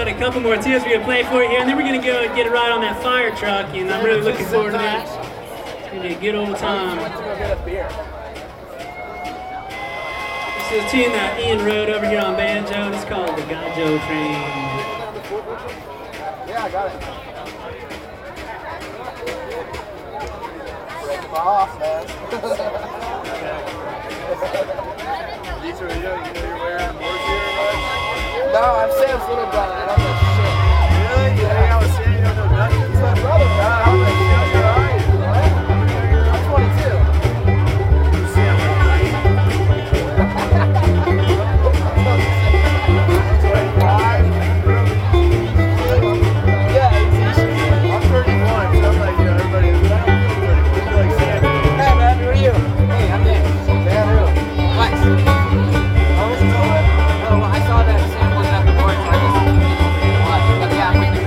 got a couple more tunes we're going to play for you here, and then we're going to go get a ride on that fire truck, and I'm really looking forward to that. It's going to be a good old time. This is a tune that Ian wrote over here on banjo, and it's called the Gajo Train. Yeah, I got it. Break them off, man. You're wearing boards here, bud? No, I'm Sam's little brother. I don't know shit. Really? You hang out with Sam? You don't know nothing? He's my brother, man.